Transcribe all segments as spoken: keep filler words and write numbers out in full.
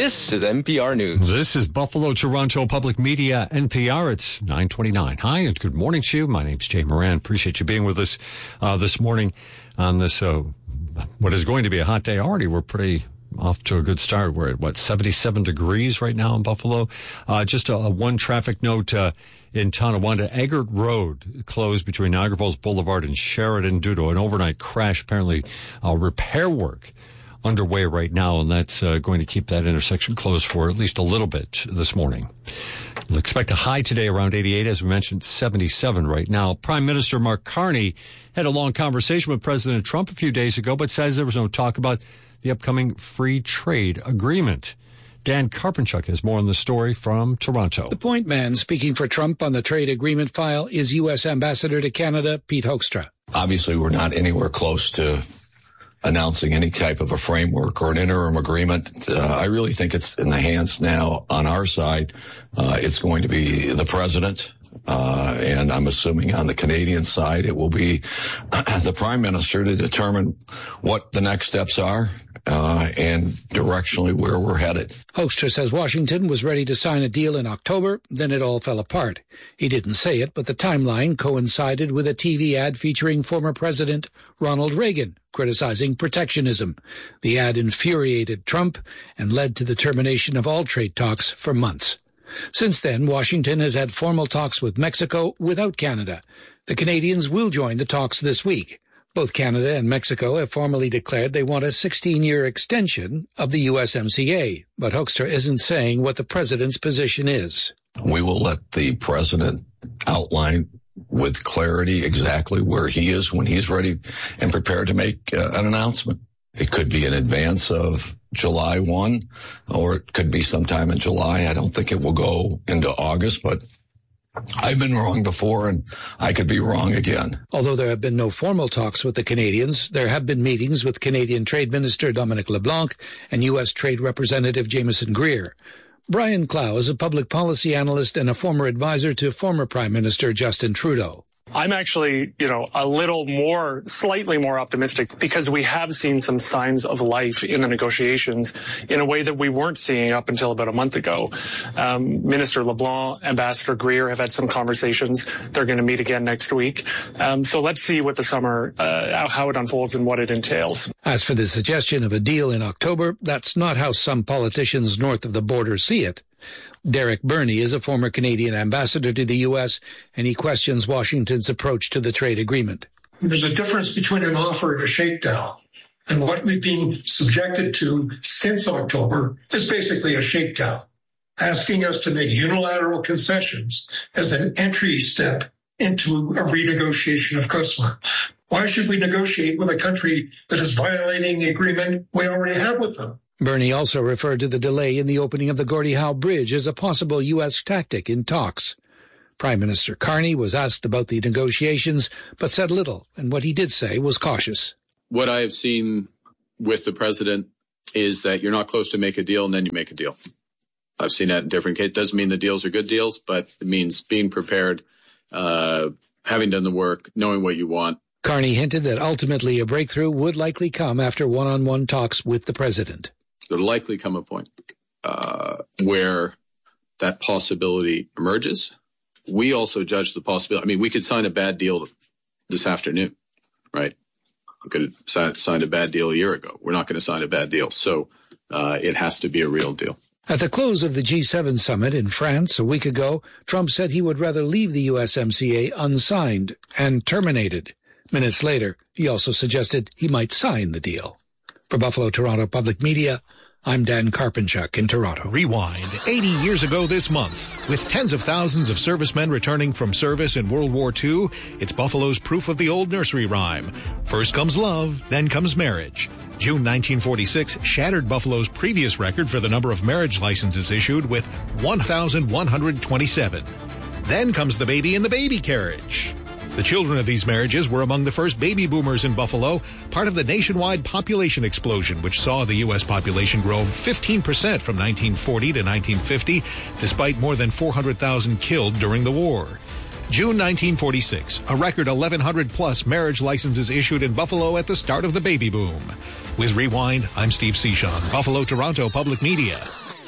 This is N P R News. This is Buffalo Toronto Public Media, N P R. It's nine twenty-nine. Hi, and good morning to you. My name's Jay Moran. Appreciate you being with us uh, this morning on this, uh, what is going to be a hot day already. We're pretty off to a good start. We're at, what, seventy-seven degrees right now in Buffalo. Uh, just a, a one traffic note uh, in Tonawanda. Eggert Road closed between Niagara Falls Boulevard and Sheridan due to an overnight crash. Apparently, uh, repair work underway right now, and that's uh, going to keep that intersection closed for at least a little bit this morning. We'll expect a high today around eighty-eight, as we mentioned, seventy-seven right now. Prime Minister Mark Carney had a long conversation with President Trump a few days ago, but says there was no talk about the upcoming free trade agreement. Dan Karpenchuk has more on the story from Toronto. The point man speaking for Trump on the trade agreement file is U S Ambassador to Canada, Pete Hoekstra. Obviously, we're not anywhere close to announcing any type of a framework or an interim agreement. Uh, I really think it's in the hands now on our side. Uh, it's going to be the president. Uh, and I'm assuming on the Canadian side, it will be the prime minister to determine what the next steps are, uh, and directionally where we're headed. Hoekstra says Washington was ready to sign a deal in October, then it all fell apart. He didn't say it, but the timeline coincided with a T V ad featuring former President Ronald Reagan criticizing protectionism. The ad infuriated Trump and led to the termination of all trade talks for months. Since then, Washington has had formal talks with Mexico without Canada. The Canadians will join the talks this week. Both Canada and Mexico have formally declared they want a sixteen-year extension of the U S M C A, but Hoekstra isn't saying what the president's position is. We will let the president outline with clarity exactly where he is when he's ready and prepared to make uh, an announcement. It could be in advance of July first, or it could be sometime in July. I don't think it will go into August, but I've been wrong before, and I could be wrong again. Although there have been no formal talks with the Canadians, there have been meetings with Canadian Trade Minister Dominic LeBlanc and U S Trade Representative Jameson Greer. Brian Clow is a public policy analyst and a former advisor to former Prime Minister Justin Trudeau. I'm actually, you know, a little more, slightly more optimistic because we have seen some signs of life in the negotiations in a way that we weren't seeing up until about a month ago. Um, Minister LeBlanc, Ambassador Greer have had some conversations. They're going to meet again next week. Um, so let's see what the summer, uh, how it unfolds and what it entails. As for the suggestion of a deal in October, that's not how some politicians north of the border see it. Derek Burney is a former Canadian ambassador to the U S, and he questions Washington's approach to the trade agreement. There's a difference between an offer and a shakedown. And what we've been subjected to since October is basically a shakedown, asking us to make unilateral concessions as an entry step into a renegotiation of CUSMA. Why should we negotiate with a country that is violating the agreement we already have with them? Burney also referred to the delay in the opening of the Gordie Howe Bridge as a possible U S tactic in talks. Prime Minister Carney was asked about the negotiations, but said little, and what he did say was cautious. What I have seen with the president is that you're not close to make a deal, and then you make a deal. I've seen that in different cases. It doesn't mean the deals are good deals, but it means being prepared, uh, having done the work, knowing what you want. Carney hinted that ultimately a breakthrough would likely come after one-on-one talks with the president. There'll likely come a point uh, where that possibility emerges. We also judge the possibility. I mean, we could sign a bad deal this afternoon, right? We could have signed, signed a bad deal a year ago. We're not going to sign a bad deal. So uh, it has to be a real deal. At the close of the G seven summit in France a week ago, Trump said he would rather leave the U S M C A unsigned and terminated. Minutes later, he also suggested he might sign the deal. For Buffalo Toronto Public Media, I'm Dan Karpenchuk in Toronto. Rewind eighty years ago this month. With tens of thousands of servicemen returning from service in World War Two, it's Buffalo's proof of the old nursery rhyme. First comes love, then comes marriage. June nineteen forty-six shattered Buffalo's previous record for the number of marriage licenses issued with one thousand one hundred twenty-seven. Then comes the baby in the baby carriage. The children of these marriages were among the first baby boomers in Buffalo, part of the nationwide population explosion, which saw the U S population grow fifteen percent from nineteen forty to nineteen fifty, despite more than four hundred thousand killed during the war. June nineteen forty-six, a record eleven hundred plus marriage licenses issued in Buffalo at the start of the baby boom. With Rewind, I'm Steve Cichon, Buffalo, Toronto Public Media.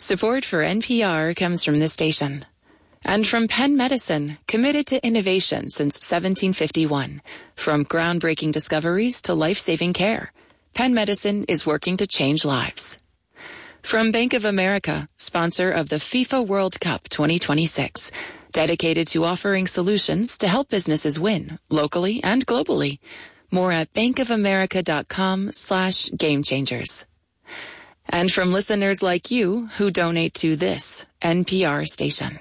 Support for N P R comes from this station. And from Penn Medicine, committed to innovation since seventeen fifty-one. From groundbreaking discoveries to life-saving care, Penn Medicine is working to change lives. From Bank of America, sponsor of the FIFA World Cup twenty twenty-six, dedicated to offering solutions to help businesses win, locally and globally. More at bankofamerica.com slash game changers. And from listeners like you who donate to this N P R station.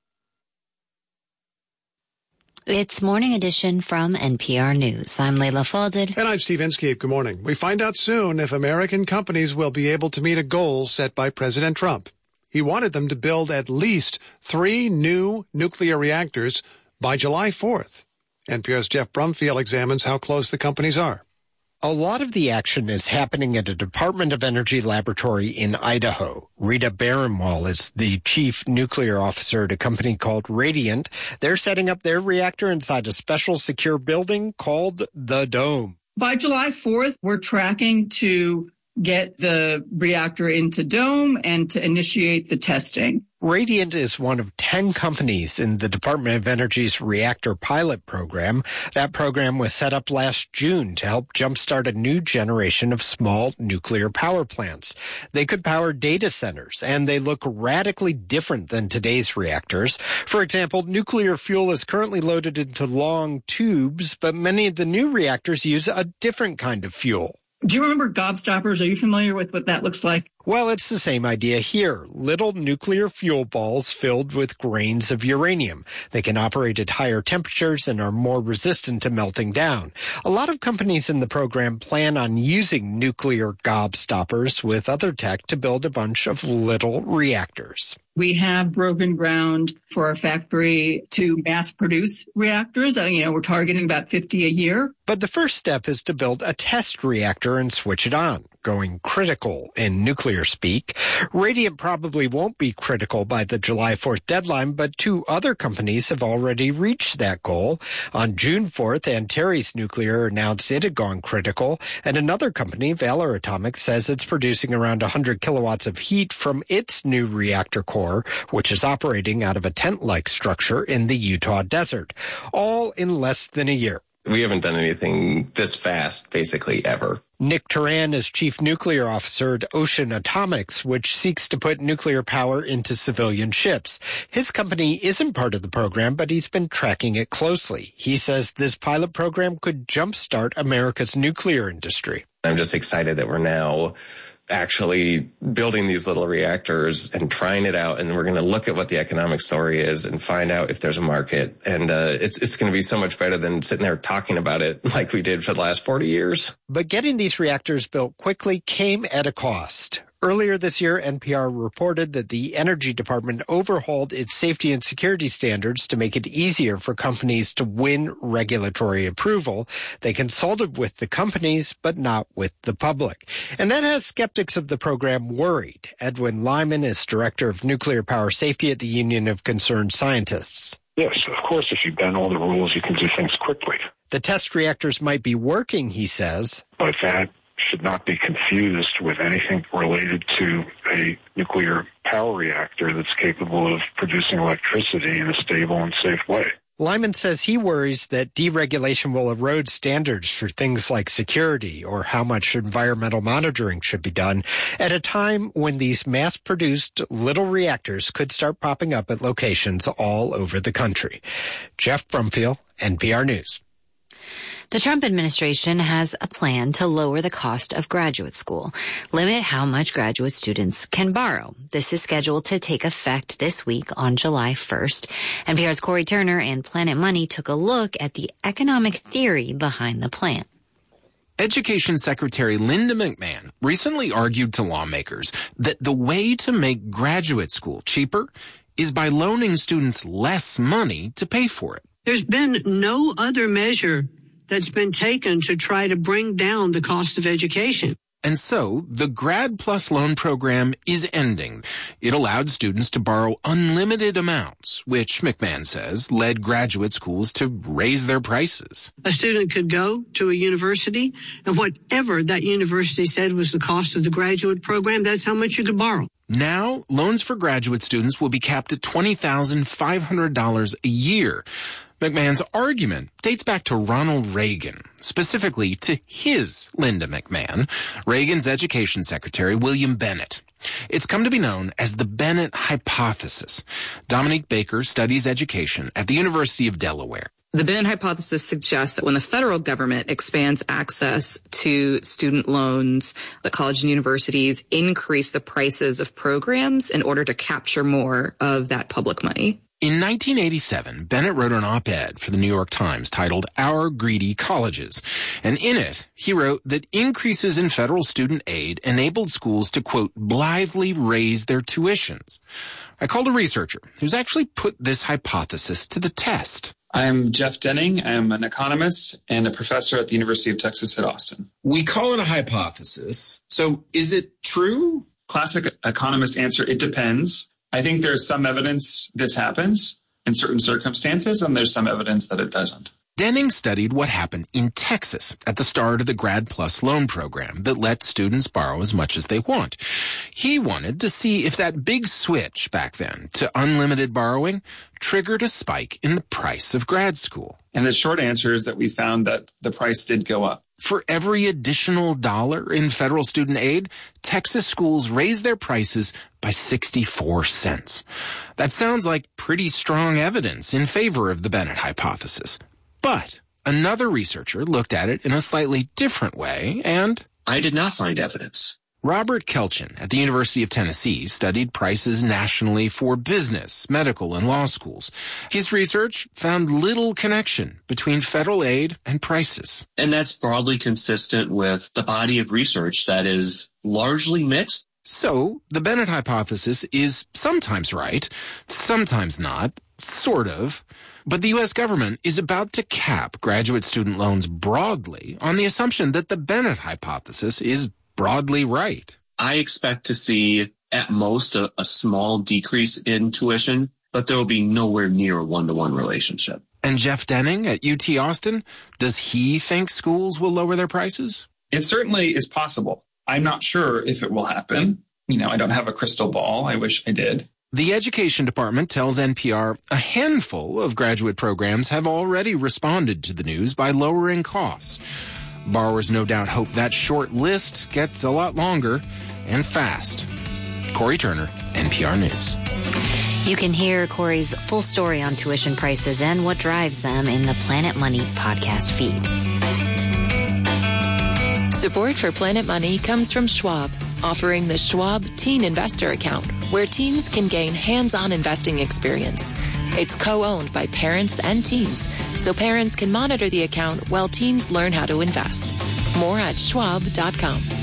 It's Morning Edition from N P R News. I'm Leila Falded. And I'm Steve Inskeep. Good morning. We find out soon if American companies will be able to meet a goal set by President Trump. He wanted them to build at least three new nuclear reactors by July fourth. N P R's Jeff Brumfield examines how close the companies are. A lot of the action is happening at a Department of Energy laboratory in Idaho. Rita Barenwall is the chief nuclear officer at a company called Radiant. They're setting up their reactor inside a special secure building called the Dome. By July fourth, we're tracking to get the reactor into Dome and to initiate the testing. Radiant is one of ten companies in the Department of Energy's reactor pilot program. That program was set up last June to help jumpstart a new generation of small nuclear power plants. They could power data centers, and they look radically different than today's reactors. For example, nuclear fuel is currently loaded into long tubes, but many of the new reactors use a different kind of fuel. Do you remember gobstoppers? Are you familiar with what that looks like? Well, it's the same idea here. Little nuclear fuel balls filled with grains of uranium. They can operate at higher temperatures and are more resistant to melting down. A lot of companies in the program plan on using nuclear gobstoppers with other tech to build a bunch of little reactors. We have broken ground for our factory to mass produce reactors. You know, we're targeting about fifty a year. But the first step is to build a test reactor and switch it on, going critical in nuclear speak. Radiant probably won't be critical by the July fourth deadline, but two other companies have already reached that goal. On June fourth, Antares Nuclear announced it had gone critical, and another company, Valor Atomics, says it's producing around one hundred kilowatts of heat from its new reactor core, which is operating out of a tent-like structure in the Utah desert, all in less than a year. We haven't done anything this fast, basically, ever. Nick Turan is chief nuclear officer at Ocean Atomics, which seeks to put nuclear power into civilian ships. His company isn't part of the program, but he's been tracking it closely. He says this pilot program could jumpstart America's nuclear industry. I'm just excited that we're now actually building these little reactors and trying it out, and we're going to look at what the economic story is and find out if there's a market. And uh, it's it's going to be so much better than sitting there talking about it like we did for the last forty years. But getting these reactors built quickly came at a cost. Earlier this year, N P R reported that the Energy Department overhauled its safety and security standards to make it easier for companies to win regulatory approval. They consulted with the companies, but not with the public. And that has skeptics of the program worried. Edwin Lyman is director of nuclear power safety at the Union of Concerned Scientists. Yes, of course, if you bend all the rules, you can do things quickly. The test reactors might be working, he says. But that should not be confused with anything related to a nuclear power reactor that's capable of producing electricity in a stable and safe way. Lyman says he worries that deregulation will erode standards for things like security or how much environmental monitoring should be done at a time when these mass-produced little reactors could start popping up at locations all over the country. Jeff Brumfield, N P R News. The Trump administration has a plan to lower the cost of graduate school, limit how much graduate students can borrow. This is scheduled to take effect this week on July first. N P R's Corey Turner and Planet Money took a look at the economic theory behind the plan. Education Secretary Linda McMahon recently argued to lawmakers that the way to make graduate school cheaper is by loaning students less money to pay for it. There's been no other measure that's been taken to try to bring down the cost of education. And so the Grad Plus loan program is ending. It allowed students to borrow unlimited amounts, which McMahon says led graduate schools to raise their prices. A student could go to a university, and whatever that university said was the cost of the graduate program, that's how much you could borrow. Now, loans for graduate students will be capped at twenty thousand five hundred dollars a year. McMahon's argument dates back to Ronald Reagan, specifically to his Linda McMahon, Reagan's education secretary, William Bennett. It's come to be known as the Bennett hypothesis. Dominique Baker studies education at the University of Delaware. The Bennett hypothesis suggests that when the federal government expands access to student loans, the college and universities increase the prices of programs in order to capture more of that public money. In nineteen eighty-seven, Bennett wrote an op-ed for the New York Times titled Our Greedy Colleges. And in it, he wrote that increases in federal student aid enabled schools to, quote, blithely raise their tuitions. I called a researcher who's actually put this hypothesis to the test. I'm Jeff Denning. I'm an economist and a professor at the University of Texas at Austin. We call it a hypothesis. So is it true? Classic economist answer, it depends. I think there's some evidence this happens in certain circumstances, and there's some evidence that it doesn't. Denning studied what happened in Texas at the start of the Grad Plus loan program that let students borrow as much as they want. He wanted to see if that big switch back then to unlimited borrowing triggered a spike in the price of grad school. And the short answer is that we found that the price did go up. For every additional dollar in federal student aid, Texas schools raised their prices by sixty-four cents. That sounds like pretty strong evidence in favor of the Bennett hypothesis. But another researcher looked at it in a slightly different way, and I did not find evidence. Robert Kelchin at the University of Tennessee studied prices nationally for business, medical, and law schools. His research found little connection between federal aid and prices. And that's broadly consistent with the body of research that is largely mixed. So the Bennett hypothesis is sometimes right, sometimes not, sort of. But the U S government is about to cap graduate student loans broadly on the assumption that the Bennett hypothesis is broadly right. I expect to see at most a, a small decrease in tuition, but there will be nowhere near a one-to-one relationship. And Jeff Denning at U T Austin, does he think schools will lower their prices? It certainly is possible. I'm not sure if it will happen. You know, I don't have a crystal ball. I wish I did. The Education Department tells N P R a handful of graduate programs have already responded to the news by lowering costs. Borrowers no doubt hope that short list gets a lot longer and fast. Corey Turner, N P R News. You can hear Corey's full story on tuition prices and what drives them in the Planet Money podcast feed. Support for Planet Money comes from Schwab, offering the Schwab Teen Investor Account, where teens can gain hands-on investing experience. It's co-owned by parents and teens, so parents can monitor the account while teens learn how to invest. More at schwab dot com.